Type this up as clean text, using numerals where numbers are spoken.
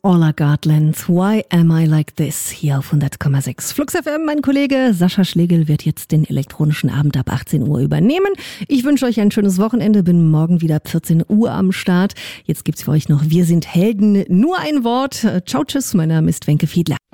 Orla Gartland, Why Am I Like This? Hier auf 100,6 Flux FM. Mein Kollege Sascha Schlegel wird jetzt den elektronischen Abend ab 18 Uhr übernehmen. Ich wünsche euch ein schönes Wochenende, bin morgen wieder ab 14 Uhr am Start. Jetzt gibt's für euch noch Wir sind Helden, nur ein Wort. Ciao, tschüss, mein Name ist Wenke Fiedler.